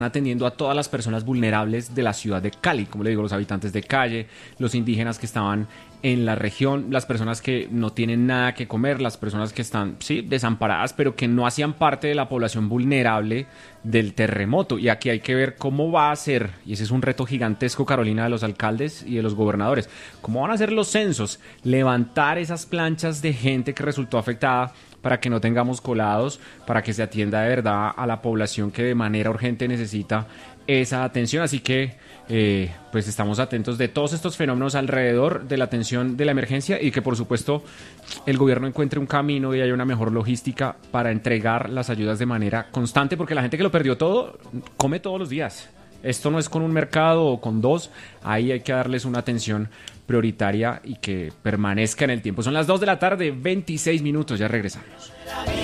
atendiendo a todas las personas vulnerables de la ciudad de Cali, como le digo, los habitantes de calle, los indígenas que estaban en la región, las personas que no tienen nada que comer, las personas que están, sí, desamparadas, pero que no hacían parte de la población vulnerable del terremoto. Y aquí hay que ver cómo va a ser, y ese es un reto gigantesco, Carolina, de los alcaldes y de los gobernadores, cómo van a ser los censos, levantar esas planchas de gente que resultó afectada para que no tengamos colados, para que se atienda de verdad a la población que de manera urgente necesita esa atención. Así que pues estamos atentos de todos estos fenómenos alrededor de la atención de la emergencia y que por supuesto el gobierno encuentre un camino y haya una mejor logística para entregar las ayudas de manera constante, porque la gente que lo perdió todo come todos los días. Esto no es con un mercado o con dos, ahí hay que darles una atención prioritaria y que permanezca en el tiempo. Son las 2 de la tarde, 26 minutos, ya regresamos.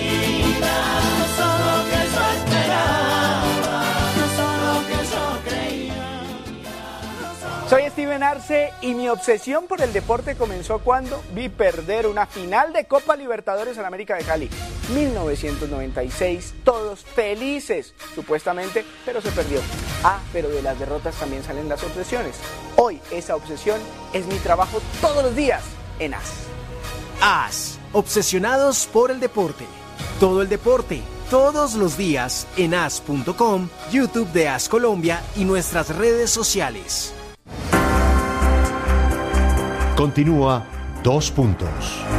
Soy Steven Arce y mi obsesión por el deporte comenzó cuando vi perder una final de Copa Libertadores en América de Cali. 1996, todos felices, supuestamente, pero se perdió. Pero de las derrotas también salen las obsesiones. Hoy esa obsesión es mi trabajo todos los días en AS. AS, obsesionados por el deporte. Todo el deporte, todos los días en as.com, YouTube de AS Colombia y nuestras redes sociales. Continúa 2 puntos.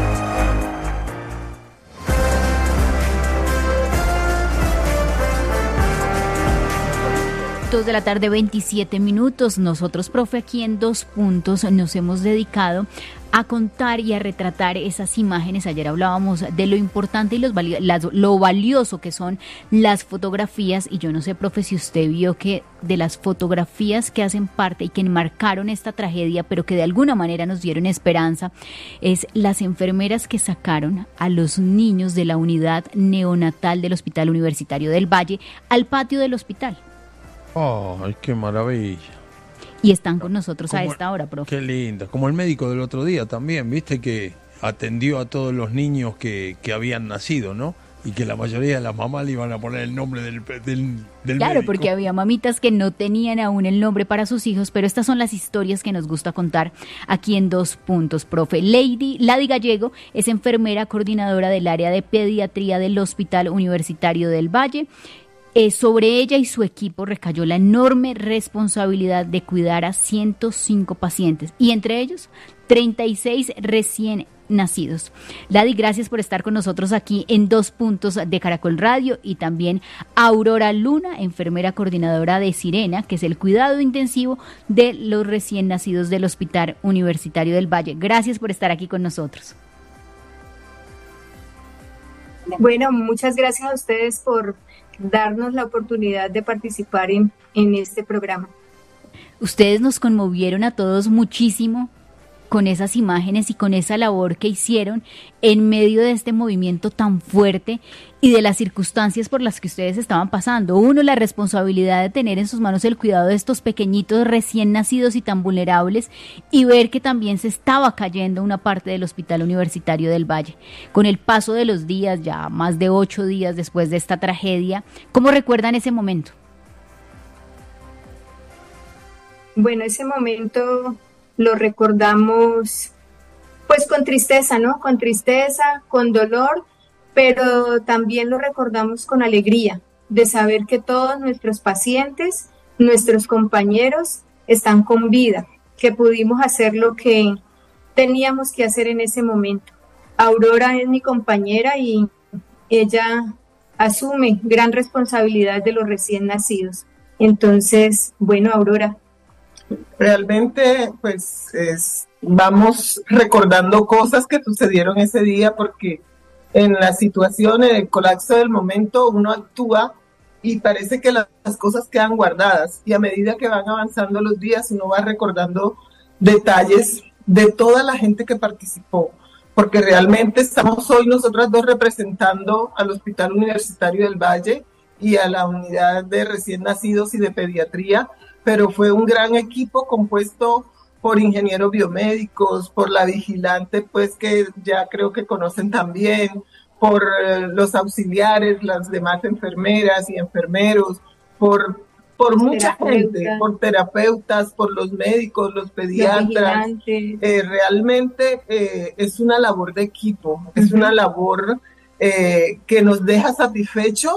2 de la tarde, 27 minutos. Nosotros, profe, aquí en 2 puntos nos hemos dedicado a contar y a retratar esas imágenes. Ayer hablábamos de lo importante y lo valioso que son las fotografías, y yo no sé, profe, si usted vio que de las fotografías que hacen parte y que enmarcaron esta tragedia, pero que de alguna manera nos dieron esperanza, es las enfermeras que sacaron a los niños de la unidad neonatal del Hospital Universitario del Valle al patio del hospital. ¡Ay, qué maravilla! Y están con nosotros a esta hora, profe. Qué linda. Como el médico del otro día también, viste, que atendió a todos los niños que habían nacido, ¿no? Y que la mayoría de las mamás le iban a poner el nombre del Claro, médico. porque había mamitas que no tenían aún el nombre para sus hijos, pero estas son las historias que nos gusta contar aquí en 2 puntos, profe. Lady Gallego es enfermera coordinadora del área de pediatría del Hospital Universitario del Valle. Sobre ella y su equipo recayó la enorme responsabilidad de cuidar a 105 pacientes y entre ellos 36 recién nacidos. Lady, gracias por estar con nosotros aquí en 2 puntos de Caracol Radio, y también Aurora Luna, enfermera coordinadora de Sirena, que es el cuidado intensivo de los recién nacidos del Hospital Universitario del Valle. Gracias por estar aquí con nosotros. Bueno, muchas gracias a ustedes por darnos la oportunidad de participar en este programa. Ustedes nos conmovieron a todos muchísimo con esas imágenes y con esa labor que hicieron en medio de este movimiento tan fuerte y de las circunstancias por las que ustedes estaban pasando. Uno, la responsabilidad de tener en sus manos el cuidado de estos pequeñitos recién nacidos y tan vulnerables, y ver que también se estaba cayendo una parte del Hospital Universitario del Valle. Con el paso de los días, ya más de 8 días después de esta tragedia, ¿cómo recuerdan ese momento? Bueno, ese momento lo recordamos pues con tristeza, ¿no? Con tristeza, con dolor, pero también lo recordamos con alegría de saber que todos nuestros pacientes, nuestros compañeros están con vida, que pudimos hacer lo que teníamos que hacer en ese momento. Aurora es mi compañera y ella asume gran responsabilidad de los recién nacidos. Entonces, bueno, Aurora. Realmente, pues, vamos recordando cosas que sucedieron ese día, porque en la situación, en el colapso del momento, uno actúa y parece que las cosas quedan guardadas, y a medida que van avanzando los días, uno va recordando detalles de toda la gente que participó, porque realmente estamos hoy nosotras dos representando al Hospital Universitario del Valle y a la unidad de recién nacidos y de pediatría, pero fue un gran equipo compuesto por ingenieros biomédicos, por la vigilante, pues que ya creo que conocen también, por los auxiliares, las demás enfermeras y enfermeros, por por mucha gente, por terapeutas, por los médicos, los pediatras. Realmente es una labor de equipo, es una labor que nos deja satisfechas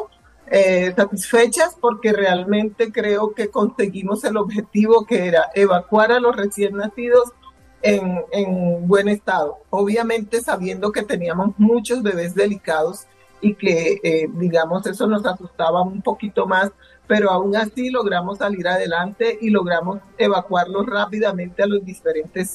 porque realmente creo que conseguimos el objetivo que era evacuar a los recién nacidos en buen estado. Obviamente sabiendo que teníamos muchos bebés delicados y que, digamos, eso nos asustaba un poquito más, pero aún así logramos salir adelante y logramos evacuarlos rápidamente a los diferentes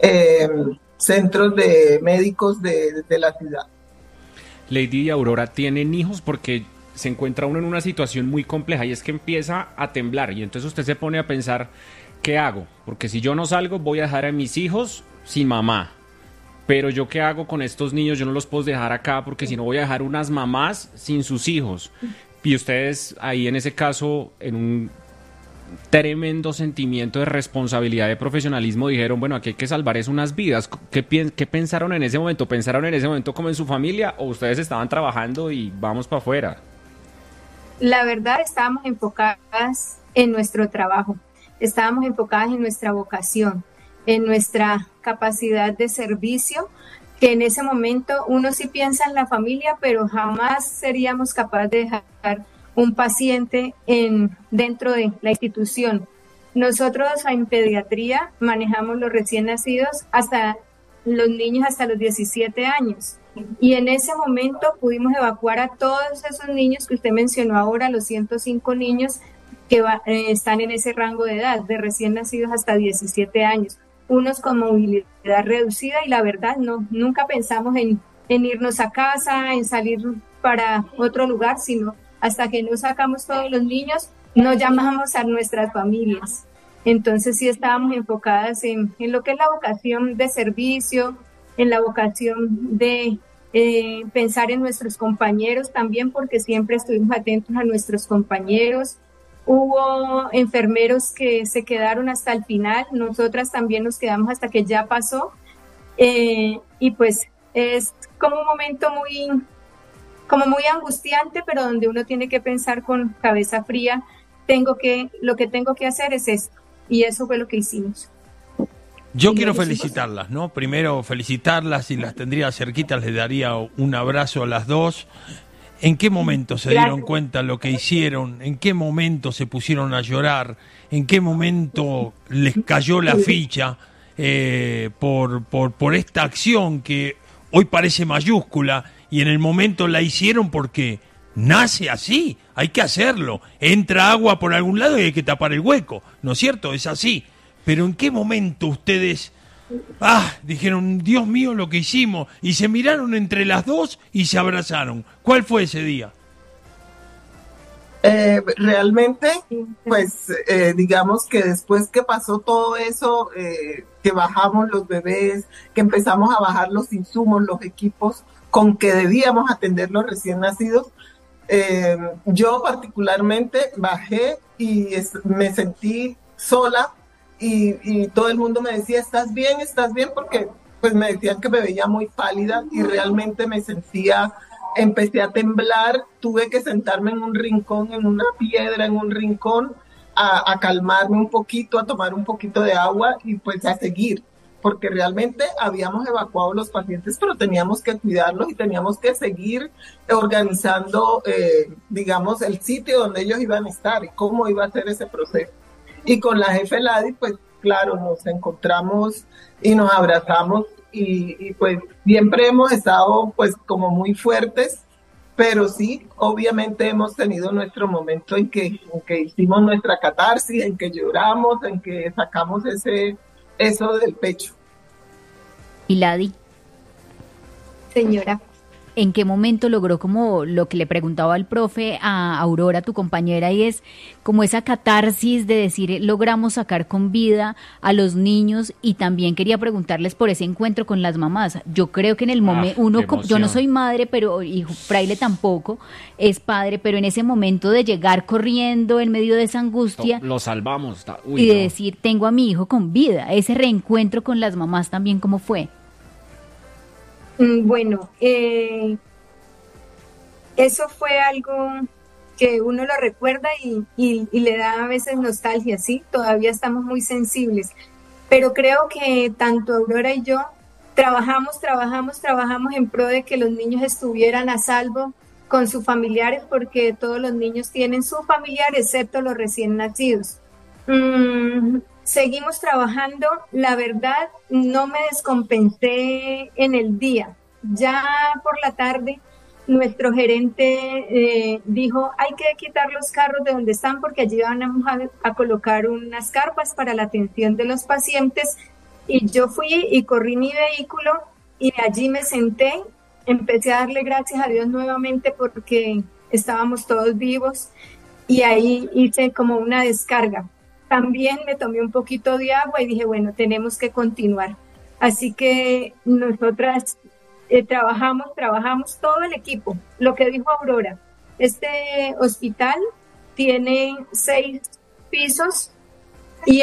centros de médicos de la ciudad. Lady y Aurora tienen hijos porque se encuentra uno en una situación muy compleja y es que empieza a temblar y entonces usted se pone a pensar, ¿qué hago? Porque si yo no salgo voy a dejar a mis hijos sin mamá. Pero yo qué hago con estos niños, yo no los puedo dejar acá porque si no voy a dejar unas mamás sin sus hijos. Y ustedes ahí en ese caso, en un tremendo sentimiento de responsabilidad, de profesionalismo, dijeron, bueno, aquí hay que salvar es unas vidas. ¿Qué pensaron en ese momento? ¿Pensaron en ese momento como en su familia o ustedes estaban trabajando y vamos para afuera? La verdad, estábamos enfocadas en nuestro trabajo, estábamos enfocadas en nuestra vocación, en nuestra capacidad de servicio, que en ese momento uno sí piensa en la familia, pero jamás seríamos capaces de dejar un paciente dentro de la institución. Nosotros en pediatría manejamos los recién nacidos hasta los niños hasta los 17 años. Y en ese momento pudimos evacuar a todos esos niños que usted mencionó ahora, los 105 niños que están en ese rango de edad, de recién nacidos hasta 17 años. Unos con movilidad reducida y la verdad nunca pensamos en irnos a casa, en salir para otro lugar, sino hasta que no sacamos todos los niños, nos llamamos a nuestras familias. Entonces sí estábamos enfocadas en lo que es la vocación de servicio, en la vocación de pensar en nuestros compañeros también, porque siempre estuvimos atentos a nuestros compañeros. Hubo enfermeros que se quedaron hasta el final, nosotras también nos quedamos hasta que ya pasó, y pues es como un momento muy angustiante, pero donde uno tiene que pensar con cabeza fría, lo que tengo que hacer es esto, y eso fue lo que hicimos. Yo quiero felicitarlas, ¿no? Primero felicitarlas, si las tendría cerquitas les daría un abrazo a las dos. ¿En qué momento se dieron cuenta lo que hicieron? ¿En qué momento se pusieron a llorar? ¿En qué momento les cayó la ficha por esta acción que hoy parece mayúscula y en el momento la hicieron porque nace así? Hay que hacerlo. Entra agua por algún lado y hay que tapar el hueco, ¿no es cierto? Es así. Pero ¿en qué momento ustedes dijeron, Dios mío, lo que hicimos? Y se miraron entre las dos y se abrazaron. ¿Cuál fue ese día? Realmente, pues, digamos que después que pasó todo eso, que bajamos los bebés, que empezamos a bajar los insumos, los equipos con que debíamos atender los recién nacidos, yo particularmente bajé y me sentí sola. Y todo el mundo me decía, ¿estás bien? Porque pues me decían que me veía muy pálida y realmente empecé a temblar, tuve que sentarme en un rincón, en una piedra, en un rincón, a calmarme un poquito, a tomar un poquito de agua y pues a seguir, porque realmente habíamos evacuado los pacientes, pero teníamos que cuidarlos y teníamos que seguir organizando, digamos, el sitio donde ellos iban a estar y cómo iba a ser ese proceso. Y con la jefe Ladi, pues claro, nos encontramos y nos abrazamos y pues siempre hemos estado pues como muy fuertes, pero sí, obviamente hemos tenido nuestro momento en que hicimos nuestra catarsis, en que lloramos, en que sacamos eso del pecho. ¿Y Ladi? Señora. ¿En qué momento logró como lo que le preguntaba el profe a Aurora, tu compañera, y es como esa catarsis de decir logramos sacar con vida a los niños? Y también quería preguntarles por ese encuentro con las mamás. Yo creo que en el momento yo no soy madre, pero y Fraile tampoco es padre, pero en ese momento de llegar corriendo en medio de esa angustia, lo salvamos. Y de decir tengo a mi hijo con vida, ese reencuentro con las mamás también, ¿cómo fue? Bueno, eso fue algo que uno lo recuerda y le da a veces nostalgia, ¿sí? Todavía estamos muy sensibles. Pero creo que tanto Aurora y yo trabajamos en pro de que los niños estuvieran a salvo con sus familiares, porque todos los niños tienen su familiar, excepto los recién nacidos. Seguimos trabajando, la verdad, no me descompensé en el día. Ya por la tarde, nuestro gerente dijo, hay que quitar los carros de donde están porque allí vamos a colocar unas carpas para la atención de los pacientes. Y yo fui y corrí mi vehículo y allí me senté, empecé a darle gracias a Dios nuevamente porque estábamos todos vivos y ahí hice como una descarga. También me tomé un poquito de agua y dije, bueno, tenemos que continuar. Así que nosotras trabajamos todo el equipo. Lo que dijo Aurora, este hospital tiene 6 pisos y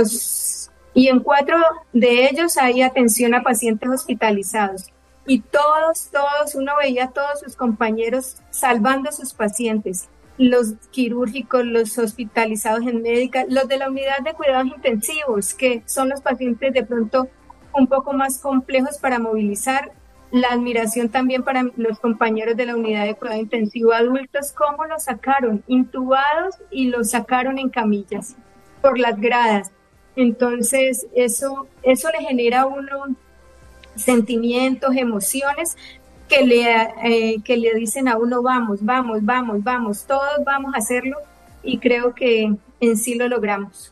en 4 de ellos hay atención a pacientes hospitalizados. Y todos, uno veía a todos sus compañeros salvando a sus pacientes, los quirúrgicos, los hospitalizados en médica, los de la unidad de cuidados intensivos, que son los pacientes de pronto un poco más complejos para movilizar. La admiración también para los compañeros de la unidad de cuidado intensivo adultos, cómo los sacaron intubados y los sacaron en camillas por las gradas. Entonces, eso le genera a uno sentimientos, emociones que le dicen a uno, vamos, todos vamos a hacerlo, y creo que en sí lo logramos.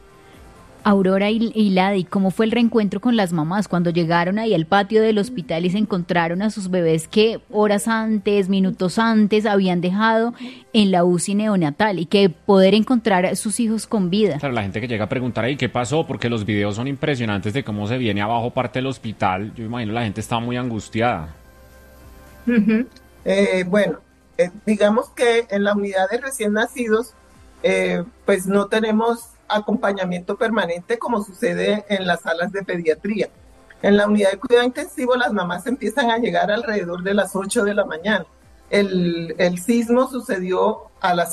Aurora y Ladi, ¿cómo fue el reencuentro con las mamás cuando llegaron ahí al patio del hospital y se encontraron a sus bebés que horas antes, minutos antes habían dejado en la UCI neonatal, y que poder encontrar a sus hijos con vida? Claro, la gente que llega a preguntar ahí qué pasó, porque los videos son impresionantes de cómo se viene abajo parte del hospital. Yo imagino la gente está muy angustiada. Bueno, digamos que en la unidad de recién nacidos, pues no tenemos acompañamiento permanente como sucede en las salas de pediatría. En la unidad de cuidado intensivo las mamás empiezan a llegar alrededor de las 8 de la mañana. El sismo sucedió a las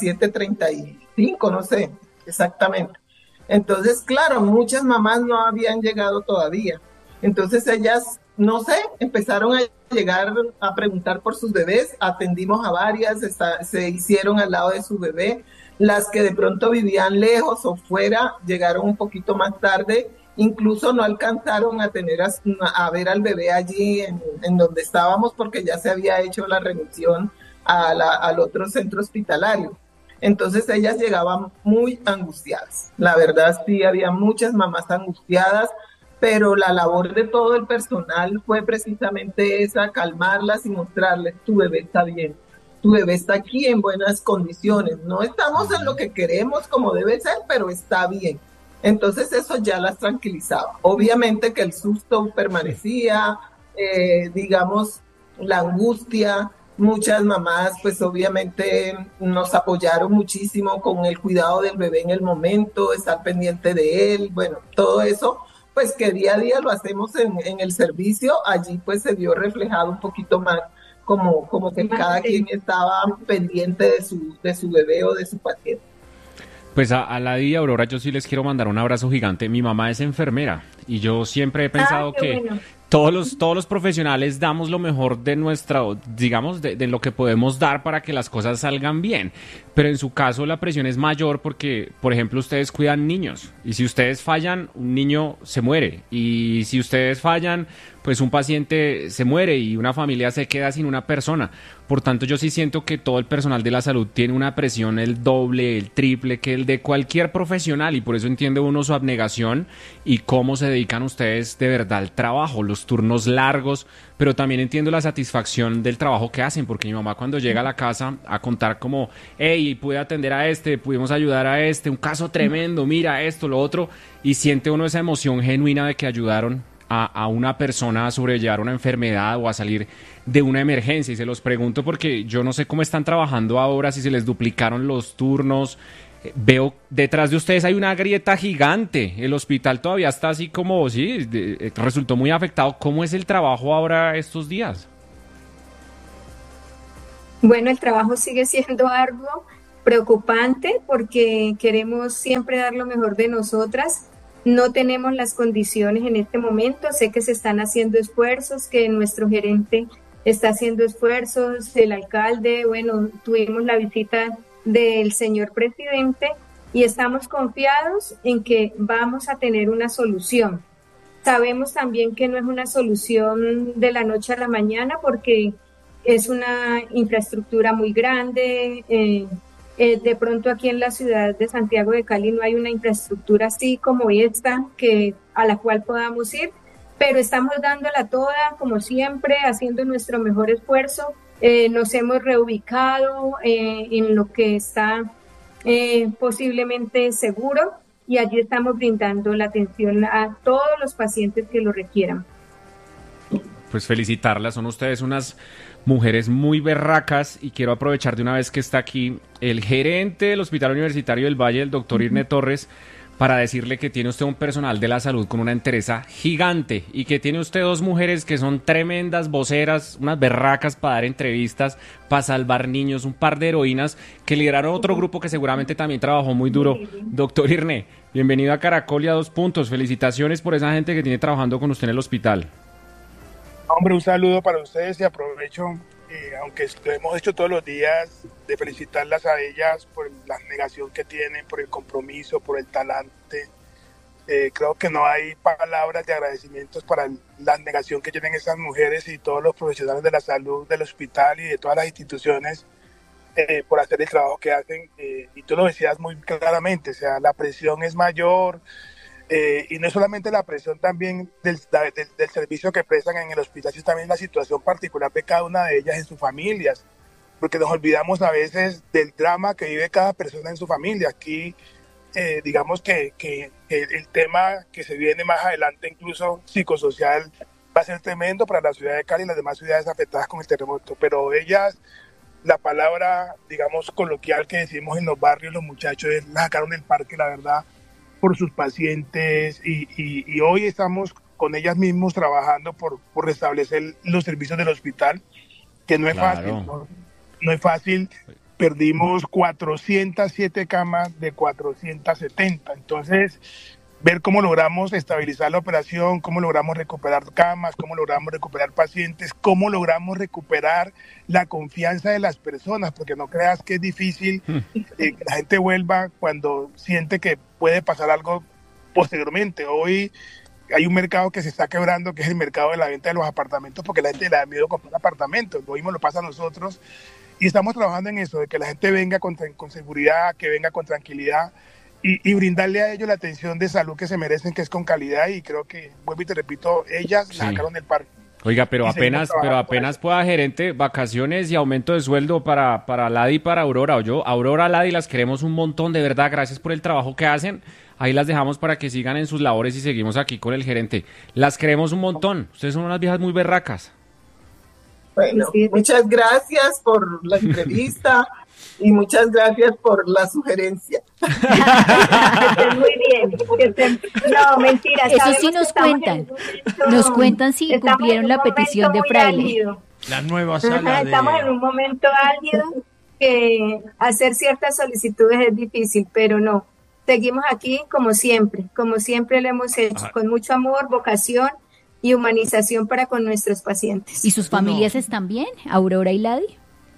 7:35, no sé exactamente. Entonces, claro, muchas mamás no habían llegado todavía. Entonces ellas, no sé, empezaron a llegar a preguntar por sus bebés, atendimos a varias, se hicieron al lado de su bebé. Las que de pronto vivían lejos o fuera llegaron un poquito más tarde, incluso no alcanzaron a ver al bebé allí en donde estábamos, porque ya se había hecho la remisión al otro centro hospitalario. Entonces ellas llegaban muy angustiadas. La verdad sí, había muchas mamás angustiadas, pero la labor de todo el personal fue precisamente esa, calmarlas y mostrarles, tu bebé está bien. Tu bebé está aquí en buenas condiciones, no estamos en lo que queremos como debe ser, pero está bien. Entonces eso ya las tranquilizaba. Obviamente que el susto permanecía, digamos, la angustia. Muchas mamás pues obviamente nos apoyaron muchísimo con el cuidado del bebé en el momento, estar pendiente de él, bueno, todo eso pues que día a día lo hacemos en el servicio. Allí pues se vio reflejado un poquito más como que cada quien estaba pendiente de su bebé o de su paciente. Pues a Ladi y Aurora yo sí les quiero mandar un abrazo gigante. Mi mamá es enfermera y yo siempre he pensado que bueno, todos los profesionales damos lo mejor de nuestra, digamos, de lo que podemos dar para que las cosas salgan bien. Pero en su caso la presión es mayor porque, por ejemplo, ustedes cuidan niños y si ustedes fallan, un niño se muere. Y si ustedes fallan, pues un paciente se muere y una familia se queda sin una persona. Por tanto, yo sí siento que todo el personal de la salud tiene una presión el doble, el triple que el de cualquier profesional, y por eso entiende uno su abnegación y cómo se dedican ustedes de verdad al trabajo, los turnos largos, pero también entiendo la satisfacción del trabajo que hacen, porque mi mamá cuando llega a la casa a contar como, hey, pude atender a este, pudimos ayudar a este, un caso tremendo, mira esto, lo otro, y siente uno esa emoción genuina de que ayudaron a una persona a sobrellevar una enfermedad o a salir de una emergencia. Y se los pregunto porque yo no sé cómo están trabajando ahora, si se les duplicaron los turnos. Veo detrás de ustedes hay una grieta gigante, el hospital todavía está así como, sí, resultó muy afectado. ¿Cómo es el trabajo ahora estos días? Bueno, el trabajo sigue siendo arduo. preocupante porque queremos siempre dar lo mejor de nosotras. No tenemos las condiciones en este momento. Sé que se están haciendo esfuerzos, que nuestro gerente está haciendo esfuerzos, el alcalde, bueno, tuvimos la visita del señor presidente y estamos confiados en que vamos a tener una solución. Sabemos también que no es una solución de la noche a la mañana porque es una infraestructura muy grande. De pronto aquí en la ciudad de Santiago de Cali no hay una infraestructura así como esta a la cual podamos ir, pero estamos dándola toda como siempre, haciendo nuestro mejor esfuerzo. Nos hemos reubicado en lo que está posiblemente seguro y allí estamos brindando la atención a todos los pacientes que lo requieran. Pues felicitarlas, son ustedes unas mujeres muy berracas y quiero aprovechar de una vez que está aquí el gerente del Hospital Universitario del Valle, el doctor Irne Torres, para decirle que tiene usted un personal de la salud con una entereza gigante y que tiene usted dos mujeres que son tremendas voceras, unas berracas para dar entrevistas, para salvar niños, un par de heroínas que lideraron otro grupo que seguramente también trabajó muy duro. Doctor Irne, bienvenido a Caracol y a 2 Puntos. Felicitaciones por esa gente que tiene trabajando con usted en el hospital. Hombre, un saludo para ustedes y aprovecho, aunque lo hemos hecho todos los días, de felicitarlas a ellas por la negación que tienen, por el compromiso, por el talante. Creo que no hay palabras de agradecimientos para la negación que tienen esas mujeres y todos los profesionales de la salud del hospital y de todas las instituciones por hacer el trabajo que hacen. Y tú lo decías muy claramente, o sea, la presión es mayor. Y no es solamente la presión también del servicio que prestan en el hospital, sino también la situación particular de cada una de ellas en sus familias, porque nos olvidamos a veces del drama que vive cada persona en su familia. Aquí digamos que el tema que se viene más adelante, incluso psicosocial, va a ser tremendo para la ciudad de Cali y las demás ciudades afectadas con el terremoto, pero ellas, la palabra, digamos, coloquial que decimos en los barrios, los muchachos, la sacaron del parque, la verdad, por sus pacientes y hoy estamos con ellas mismos trabajando por restablecer los servicios del hospital, que no es fácil, no es fácil. Perdimos 407 camas de 470, entonces ver cómo logramos estabilizar la operación, cómo logramos recuperar camas, cómo logramos recuperar pacientes, cómo logramos recuperar la confianza de las personas, porque no creas que es difícil que la gente vuelva cuando siente que puede pasar algo posteriormente. Hoy hay un mercado que se está quebrando, que es el mercado de la venta de los apartamentos, porque la gente le da miedo comprar apartamentos. Lo mismo lo pasa a nosotros y estamos trabajando en eso, de que la gente venga con seguridad, que venga con tranquilidad, y brindarle a ellos la atención de salud que se merecen, que es con calidad, y creo que, vuelvo y te repito, ellas la sacaron del parque. Oiga, pero apenas pueda, gerente, vacaciones y aumento de sueldo para Ladi y para Aurora. Aurora, Ladi, las queremos un montón, de verdad, gracias por el trabajo que hacen. Ahí las dejamos para que sigan en sus labores y seguimos aquí con el gerente. Las queremos un montón, ustedes son unas viejas muy berracas. Bueno, muchas gracias por la entrevista. Y muchas gracias por la sugerencia. Muy bien. No, mentira. Eso sí nos cuentan. Nos cuentan si cumplieron la petición de Fraile. La nueva sala Estamos en un momento álgido que hacer ciertas solicitudes es difícil, pero no. Seguimos aquí como siempre lo hemos hecho, con mucho amor, vocación y humanización para con nuestros pacientes. ¿Y sus familias están bien, Aurora y Ladi?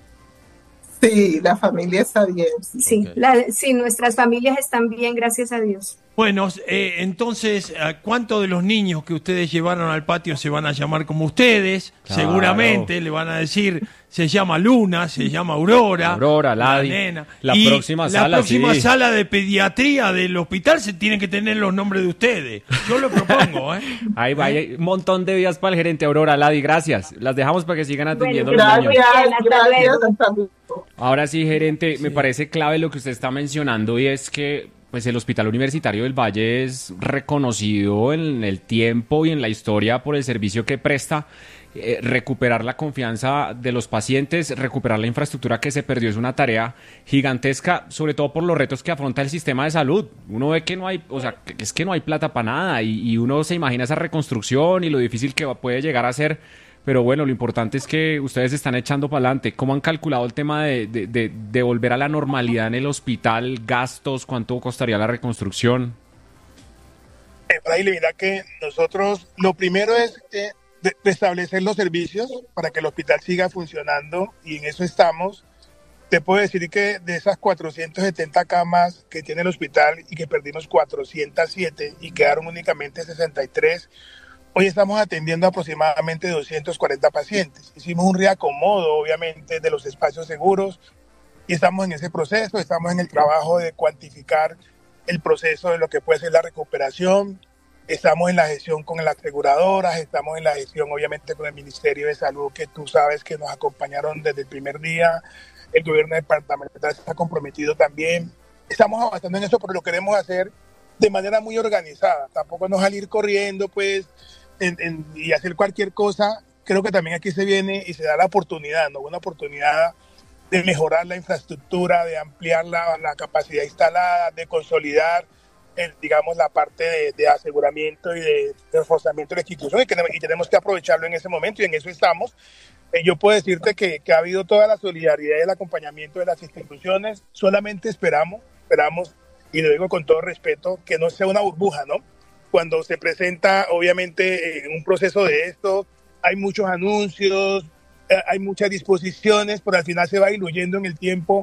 Sí, la familia está bien. Sí, sí, nuestras familias están bien, gracias a Dios. Bueno, entonces, ¿cuántos de los niños que ustedes llevaron al patio se van a llamar como ustedes? Claro. Seguramente le van a decir, se llama Luna, se llama Aurora, Ladi, nena. La próxima sala de pediatría del hospital se tienen que tener los nombres de ustedes. Yo lo propongo, ¿eh? Ahí va, hay un montón de días para el gerente. Aurora, Ladi, gracias. Las dejamos para que sigan atendiendo bueno, a los niños. Gracias. Ahora sí, gerente, sí. Me parece clave lo que usted está mencionando y es que pues el Hospital Universitario del Valle es reconocido en el tiempo y en la historia por el servicio que presta. Recuperar la confianza de los pacientes, recuperar la infraestructura que se perdió es una tarea gigantesca, sobre todo por los retos que afronta el sistema de salud. Uno ve que no hay, o sea, es que no hay plata para nada y uno se imagina esa reconstrucción y lo difícil que puede llegar a ser, pero bueno, lo importante es que ustedes están echando para adelante. ¿Cómo han calculado el tema de volver a la normalidad en el hospital? ¿Gastos? ¿Cuánto costaría la reconstrucción? Fraile, mira que nosotros lo primero es restablecer los servicios para que el hospital siga funcionando y en eso estamos. Te puedo decir que de esas 470 camas que tiene el hospital y que perdimos 407 y quedaron únicamente 63, hoy estamos atendiendo aproximadamente 240 pacientes. Hicimos un reacomodo, obviamente, de los espacios seguros y estamos en ese proceso, estamos en el trabajo de cuantificar el proceso de lo que puede ser la recuperación. Estamos en la gestión con las aseguradoras, estamos en la gestión obviamente con el Ministerio de Salud, que tú sabes que nos acompañaron desde el primer día. El gobierno departamental está comprometido también. Estamos avanzando en eso, pero lo queremos hacer de manera muy organizada. Tampoco no salir corriendo pues y hacer cualquier cosa. Creo que también aquí se viene y se da la oportunidad, ¿no? Una oportunidad de mejorar la infraestructura, de ampliar la capacidad instalada, de consolidar digamos, la parte de aseguramiento y de reforzamiento de la institución y tenemos que aprovecharlo en ese momento y en eso estamos. Yo puedo decirte que ha habido toda la solidaridad y el acompañamiento de las instituciones. Solamente esperamos, y lo digo con todo respeto, que no sea una burbuja, ¿no? Cuando se presenta, obviamente, un proceso de esto, hay muchos anuncios, hay muchas disposiciones, pero al final se va diluyendo en el tiempo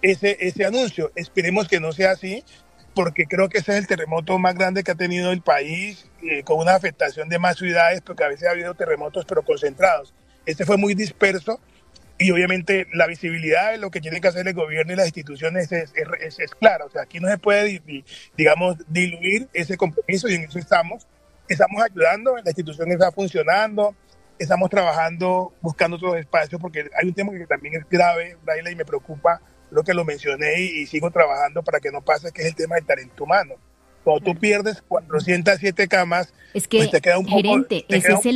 ese anuncio. Esperemos que no sea así, porque creo que ese es el terremoto más grande que ha tenido el país, con una afectación de más ciudades, porque a veces ha habido terremotos, pero concentrados. Este fue muy disperso y obviamente la visibilidad de lo que tiene que hacer el gobierno y las instituciones es clara. O sea, aquí no se puede, digamos, diluir ese compromiso y en eso estamos ayudando, la institución está funcionando, estamos trabajando, buscando otros espacios, porque hay un tema que también es grave, Braila, y me preocupa, creo que lo mencioné y sigo trabajando para que no pase, que es el tema del talento humano. Cuando tú pierdes 407 camas, es que, pues te queda un poco... Gerente, ese es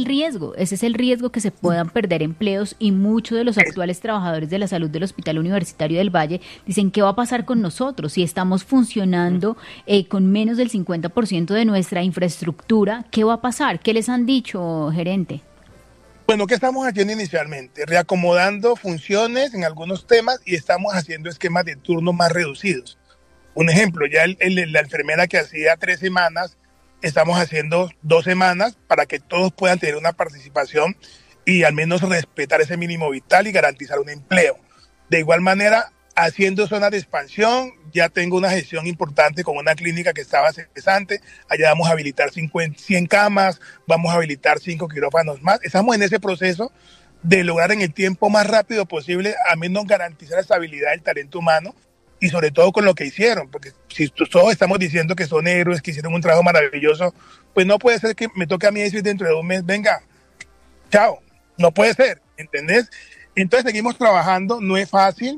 el riesgo que se puedan perder empleos y muchos de los actuales trabajadores de la salud del Hospital Universitario del Valle dicen, ¿qué va a pasar con nosotros? Si estamos funcionando con menos del 50% de nuestra infraestructura, ¿qué va a pasar? ¿Qué les han dicho, gerente? Bueno, ¿qué estamos haciendo inicialmente? Reacomodando funciones en algunos temas y estamos haciendo esquemas de turno más reducidos. Un ejemplo, ya la enfermera que hacía 3 semanas, estamos haciendo 2 semanas para que todos puedan tener una participación y al menos respetar ese mínimo vital y garantizar un empleo. De igual manera, haciendo zonas de expansión, ya tengo una gestión importante con una clínica que estaba cesante, allá vamos a habilitar 100 camas, vamos a habilitar 5 quirófanos más. Estamos en ese proceso de lograr en el tiempo más rápido posible, al menos garantizar la estabilidad del talento humano, y sobre todo con lo que hicieron, porque si todos estamos diciendo que son héroes, que hicieron un trabajo maravilloso, pues no puede ser que me toque a mí decir dentro de un mes, venga, chao, no puede ser, ¿entendés? Entonces seguimos trabajando, no es fácil,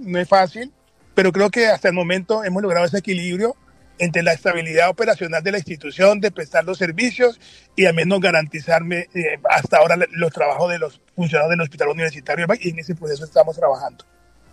pero creo que hasta el momento hemos logrado ese equilibrio entre la estabilidad operacional de la institución, de prestar los servicios y al menos garantizarme hasta ahora los trabajos de los funcionarios del Hospital Universitario, y en ese proceso estamos trabajando.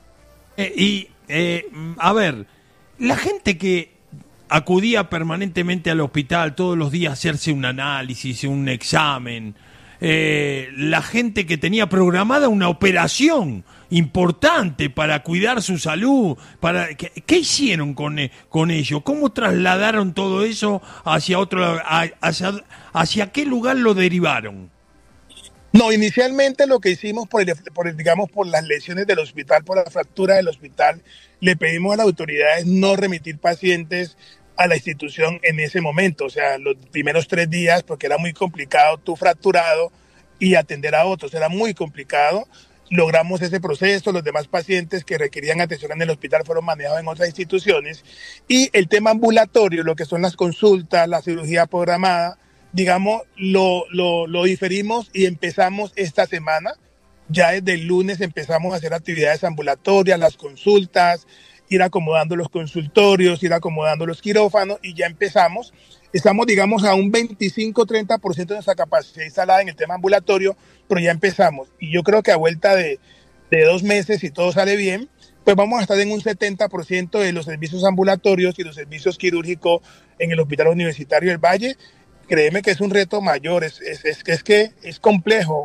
A ver, la gente que acudía permanentemente al hospital todos los días a hacerse un análisis, un examen, la gente que tenía programada una operación importante para cuidar su salud, ¿qué hicieron con ello? ¿Cómo trasladaron todo eso hacia otro, hacia qué lugar lo derivaron? No, inicialmente lo que hicimos por las lesiones del hospital, por la fractura del hospital, le pedimos a las autoridades no remitir pacientes a la institución en ese momento, o sea, los primeros 3 días, porque era muy complicado tú fracturado y atender a otros, era muy complicado. Logramos ese proceso, los demás pacientes que requerían atención en el hospital fueron manejados en otras instituciones, y el tema ambulatorio, lo que son las consultas, la cirugía programada, digamos, lo diferimos y empezamos esta semana. Ya desde el lunes empezamos a hacer actividades ambulatorias, las consultas, ir acomodando los consultorios, ir acomodando los quirófanos, y ya estamos, digamos, a un 25-30% de nuestra capacidad instalada en el tema ambulatorio, pero ya empezamos. Y yo creo que a vuelta de 2 meses, si todo sale bien, pues vamos a estar en un 70% de los servicios ambulatorios y los servicios quirúrgicos en el Hospital Universitario del Valle. Créeme que es un reto mayor, es que es complejo,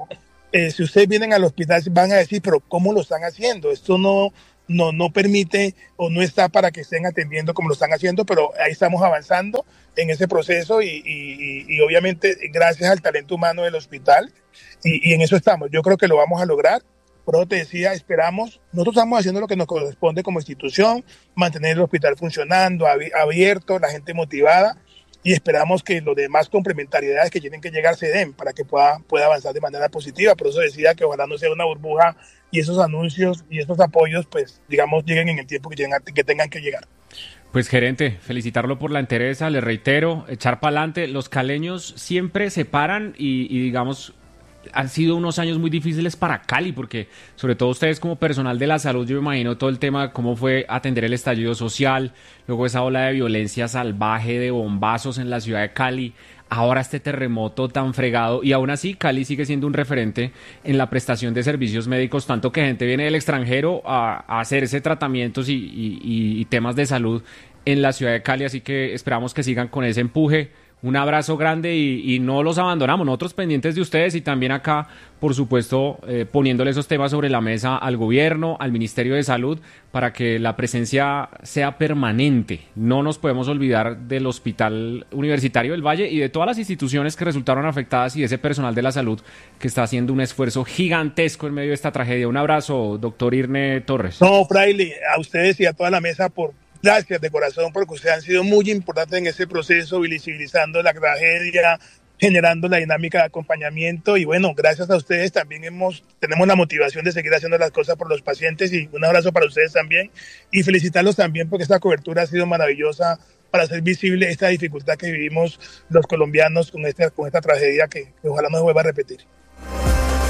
si ustedes vienen al hospital van a decir, pero ¿cómo lo están haciendo? Esto no permite o no está para que estén atendiendo como lo están haciendo, pero ahí estamos avanzando en ese proceso y obviamente gracias al talento humano del hospital y en eso estamos. Yo creo que lo vamos a lograr. Por eso te decía, nosotros estamos haciendo lo que nos corresponde como institución, mantener el hospital funcionando, abierto, la gente motivada, y esperamos que los demás complementariedades que tienen que llegar se den para que pueda avanzar de manera positiva. Por eso decía que ojalá no sea una burbuja y esos anuncios y esos apoyos, pues, digamos, lleguen en el tiempo que tengan que llegar. Pues gerente, felicitarlo por la entereza, le reitero, echar para adelante. Los caleños siempre se paran y digamos, han sido unos años muy difíciles para Cali, porque sobre todo ustedes como personal de la salud, yo me imagino todo el tema, cómo fue atender el estallido social, luego esa ola de violencia salvaje, de bombazos en la ciudad de Cali, ahora este terremoto tan fregado, y aún así Cali sigue siendo un referente en la prestación de servicios médicos, tanto que gente viene del extranjero a hacerse tratamientos y temas de salud en la ciudad de Cali, así que esperamos que sigan con ese empuje. Un abrazo grande y no los abandonamos, nosotros pendientes de ustedes y también acá, por supuesto, poniéndole esos temas sobre la mesa al gobierno, al Ministerio de Salud, para que la presencia sea permanente. No nos podemos olvidar del Hospital Universitario del Valle y de todas las instituciones que resultaron afectadas y de ese personal de la salud que está haciendo un esfuerzo gigantesco en medio de esta tragedia. Un abrazo, doctor Irne Torres. No, Fraile, a ustedes y a toda la mesa gracias de corazón, porque ustedes han sido muy importantes en ese proceso, visibilizando la tragedia, generando la dinámica de acompañamiento y bueno, gracias a ustedes también tenemos la motivación de seguir haciendo las cosas por los pacientes y un abrazo para ustedes también y felicitarlos también porque esta cobertura ha sido maravillosa para hacer visible esta dificultad que vivimos los colombianos con esta tragedia que ojalá no se vuelva a repetir.